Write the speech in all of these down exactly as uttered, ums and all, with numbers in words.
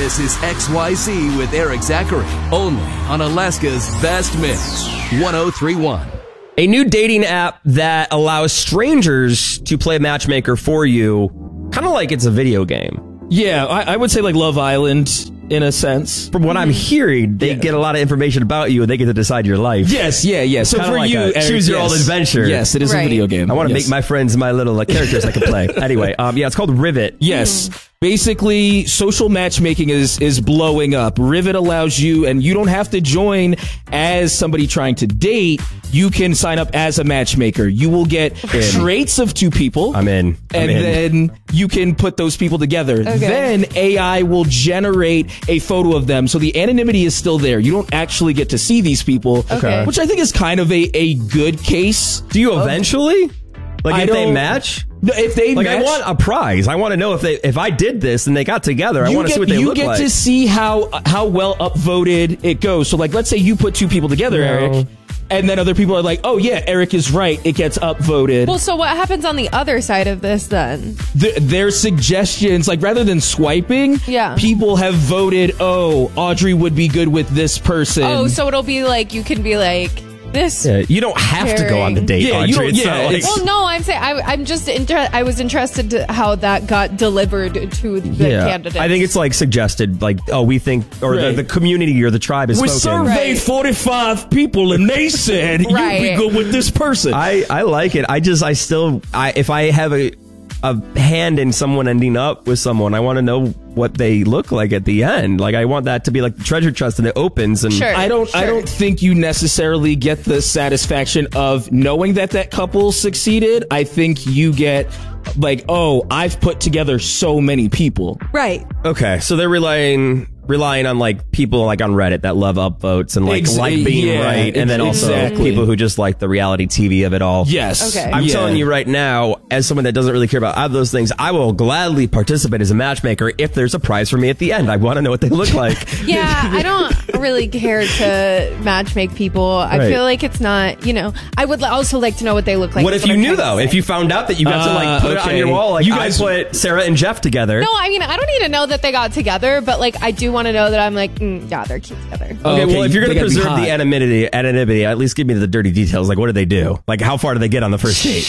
This is X Y Z with Eric Zachary, only on Alaska's Best Mix, one oh three point one. A new dating app that allows strangers to play matchmaker for you, kind of like it's a video game. Yeah, I, I would say like Love Island in a sense. From what I'm hearing, they yeah. get a lot of information about you and they get to decide your life. Yes, yeah, yeah. So kinda for like you, Eric, choose your yes. own adventure. Yes, it is right. a video game. I want to yes. make my friends my little like, characters I can play. Anyway, um, yeah, it's called Rivet. Yes. Mm. Basically, social matchmaking is is blowing up. Rivet allows you, and you don't have to join as somebody trying to date. You can sign up as a matchmaker. You will get traits of two people. I'm in. I'm and in. then you can put those people together. Okay. Then A I will generate a photo of them. So the anonymity is still there. You don't actually get to see these people, okay. which I think is kind of a, a good case. Do you eventually? Like I if they don't- match? If they Like match, I want a prize. I want to know if they if I did this and they got together. I you want to get, see what they you look get like. to see how how well upvoted it goes. So like, let's say you put two people together, No. Eric, and then other people are like, oh yeah, Eric is right. It gets upvoted. Well, so what happens on the other side of this then? Th- their suggestions, like rather than swiping, Yeah. people have voted, oh, Audrey would be good with this person. Oh, so it'll be like, you can be like, this. Yeah, you don't have to go on the date, Yeah, Audrey. you don't- It's yeah, not like, it's- Well, no, I'm saying I, I'm just inter- I was interested to how that got delivered to the yeah. candidates. I think it's like suggested, like, oh, we think, or Right. the, the community or the tribe is we spoken. surveyed Right. forty-five people and they said Right. you'd be good with this person. I, I like it. I just, I still, I if I have a a hand in someone ending up with someone, I want to know what they look like at the end. Like, I want that to be like the treasure chest and it opens. And Sure. I don't. I Sure. don't think you necessarily get the satisfaction of knowing that that couple succeeded. I think you get like, oh, I've put together so many people. right. Okay, so they're relying relying on like people like on Reddit that love upvotes and like Ex- like being yeah, right, and then also exactly. people who just like the reality T V of it all. Yes. Okay. I'm Yeah. telling you right now, as someone that doesn't really care about either of those things, I will gladly participate as a matchmaker if there's a prize for me at the end. I want to know what they look like. Yeah, I don't really care to matchmake people. I Right. feel like it's not, you know, I would also like to know what they look like. What is if you I'm knew trying to though? say. If you found out that you got to like Uh, put it on okay. your wall, like You you guys- guys put Sarah and Jeff together. No, I mean, I don't need to know that they got together, but like, I do want to know that I'm like, mm, yeah, they're cute together. Okay, Oh, okay, well, if you're they going to gotta be preserve hot. the anonymity, anonymity, at least give me the dirty details. Like, what do they do? Like, how far do they get on the first date?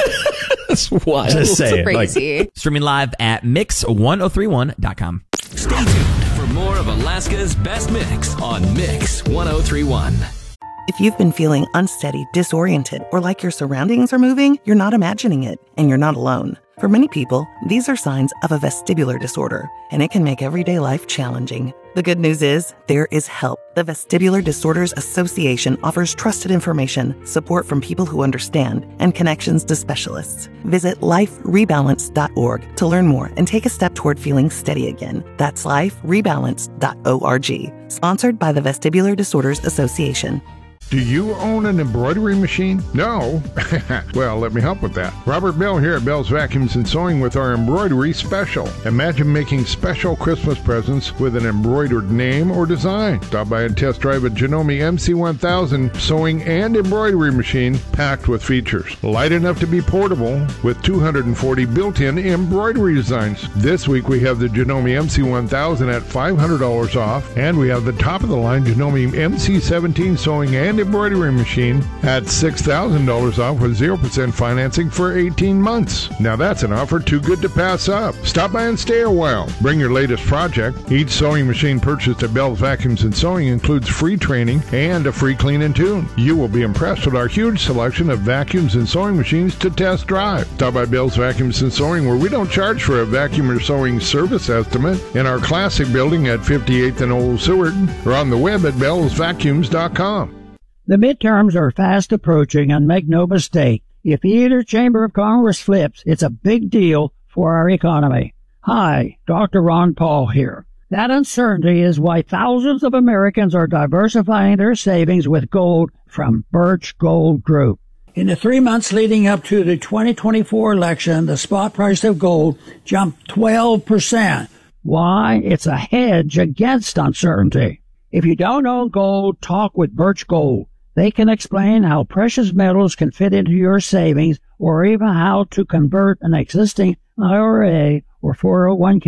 That's wild. Just say it. Like, Crazy. Streaming live at mix ten thirty-one dot com. Stay tuned for more of Alaska's Best Mix on Mix one oh three point one. If you've been feeling unsteady, disoriented, or like your surroundings are moving, you're not imagining it, and you're not alone. For many people, these are signs of a vestibular disorder, and it can make everyday life challenging. The good news is, there is help. The Vestibular Disorders Association offers trusted information, support from people who understand, and connections to specialists. Visit life rebalance dot org to learn more and take a step toward feeling steady again. That's life rebalance dot org. Sponsored by the Vestibular Disorders Association. Do you own an embroidery machine? No? Well, let me help with that. Robert Bell here at Bell's Vacuums and Sewing with our embroidery special. Imagine making special Christmas presents with an embroidered name or design. Stop by and test drive a Janome M C one thousand sewing and embroidery machine packed with features. Light enough to be portable with two hundred forty built-in embroidery designs. This week we have the Janome M C one thousand at five hundred dollars off, and we have the top-of-the-line Janome M C seventeen sewing and embroidery machine at six thousand dollars off with zero percent financing for eighteen months. Now that's an offer too good to pass up. Stop by and stay a while. Bring your latest project. Each sewing machine purchased at Bell's Vacuums and Sewing includes free training and a free clean and tune. You will be impressed with our huge selection of vacuums and sewing machines to test drive. Stop by Bell's Vacuums and Sewing, where we don't charge for a vacuum or sewing service estimate, in our classic building at fifty-eighth and Old Seward, or on the web at bells vacuums dot com. The midterms are fast approaching, and make no mistake, if either chamber of Congress flips, it's a big deal for our economy. Hi, Doctor Ron Paul here. That uncertainty is why thousands of Americans are diversifying their savings with gold from Birch Gold Group. In the three months leading up to the twenty twenty-four election, the spot price of gold jumped twelve percent. Why? It's a hedge against uncertainty. If you don't own gold, talk with Birch Gold. They can explain how precious metals can fit into your savings, or even how to convert an existing I R A or four oh one k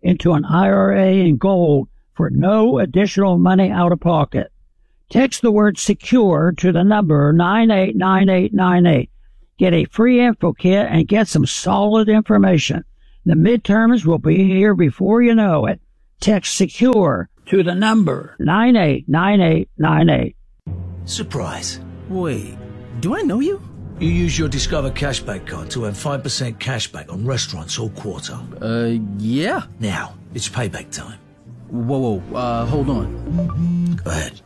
into an I R A in gold for no additional money out of pocket. Text the word secure to the number nine eight nine eight nine eight. Get a free info kit and get some solid information. The midterms will be here before you know it. Text secure to the number nine eight nine eight nine eight. Surprise. Wait, do I know you? You use your Discover Cashback card to earn five percent cashback on restaurants all quarter. Uh, yeah. Now, it's payback time. Whoa, whoa, uh, hold on. Go ahead.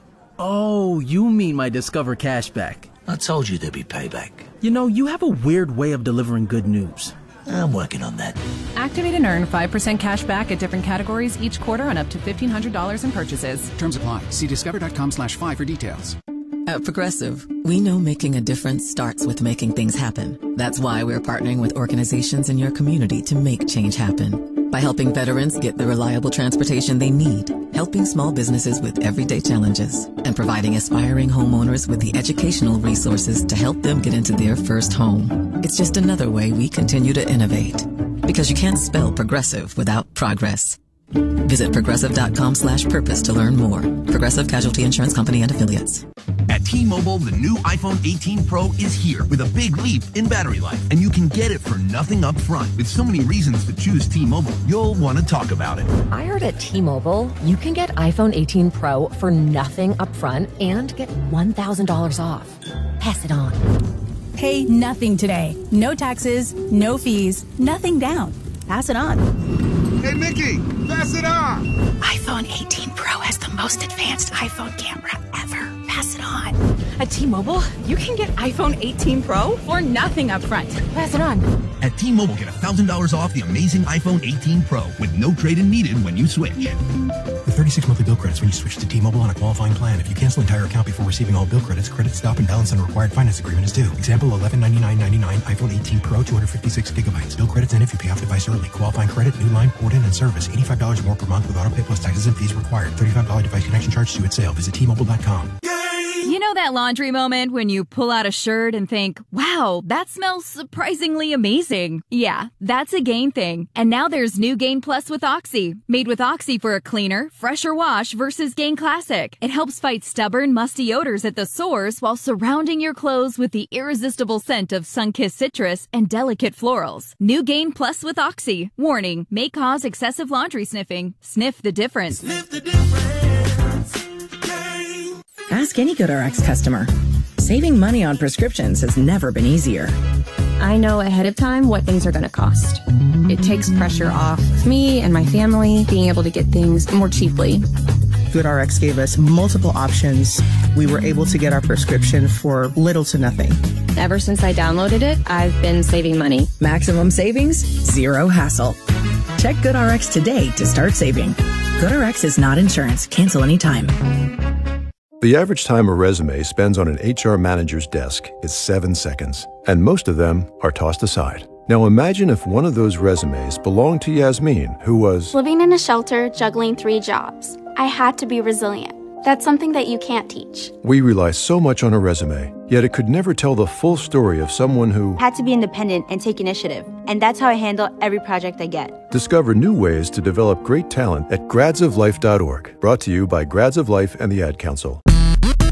Oh, you mean my Discover Cashback. I told you there'd be payback. You know, you have a weird way of delivering good news. I'm working on that. Activate and earn five percent cash back at different categories each quarter on up to fifteen hundred dollars in purchases. Terms apply. See discover.com slash five for details. At Progressive, we know making a difference starts with making things happen. That's why we're partnering with organizations in your community to make change happen. By helping veterans get the reliable transportation they need, helping small businesses with everyday challenges, and providing aspiring homeowners with the educational resources to help them get into their first home. It's just another way we continue to innovate. Because you can't spell progressive without progress. Visit progressive.com slash purpose to learn more. Progressive Casualty Insurance Company and Affiliates. At T-Mobile, the new iPhone eighteen Pro is here with a big leap in battery life, and you can get it for nothing up front. With so many reasons to choose T-Mobile, you'll want to talk about it. I heard at T-Mobile, you can get iPhone eighteen Pro for nothing up front and get one thousand dollars off. Pass it on. Pay nothing today. No taxes, no fees, nothing down. Pass it on. Hey, Mickey, pass it on. iPhone eighteen Pro has the most advanced iPhone camera ever. Pass it on. At T-Mobile, you can get iPhone eighteen Pro for nothing up front. Pass it on. At T-Mobile, get one thousand dollars off the amazing iPhone eighteen Pro with no trade-in needed when you switch. With thirty-six monthly bill credits when you switch to T-Mobile on a qualifying plan. If you cancel entire account before receiving all bill credits, credit stop and balance on a required finance agreement is due. Example, eleven ninety-nine ninety-nine iPhone eighteen Pro, two hundred fifty-six gigabytes. Bill credits in if you pay off device early. Qualifying credit, new line, port in, and service. eighty-five dollars more per month with auto pay plus taxes and fees required. thirty-five dollars device connection charge due at sale. Visit T Mobile dot com. You know that laundry moment when you pull out a shirt and think, wow, that smells surprisingly amazing. Yeah, that's a Gain thing. And now there's new Gain Plus with Oxy. Made with Oxy for a cleaner, fresher wash versus Gain Classic. It helps fight stubborn, musty odors at the source while surrounding your clothes with the irresistible scent of sun-kissed citrus and delicate florals. New Gain Plus with Oxy. Warning, may cause excessive laundry sniffing. Sniff the difference. Sniff the difference. Ask any GoodRx customer. Saving money on prescriptions has never been easier. I know ahead of time what things are going to cost. It takes pressure off me and my family being able to get things more cheaply. GoodRx gave us multiple options. We were able to get our prescription for little to nothing. Ever since I downloaded it, I've been saving money. Maximum savings, zero hassle. Check GoodRx today to start saving. GoodRx is not insurance. Cancel anytime. The average time a resume spends on an H R manager's desk is seven seconds, and most of them are tossed aside. Now imagine if one of those resumes belonged to Yasmin, who was living in a shelter, juggling three jobs. I had to be resilient. That's something that you can't teach. We rely so much on a resume, yet it could never tell the full story of someone who had to be independent and take initiative. And that's how I handle every project I get. Discover new ways to develop great talent at grads of life dot org. Brought to you by Grads of Life and the Ad Council.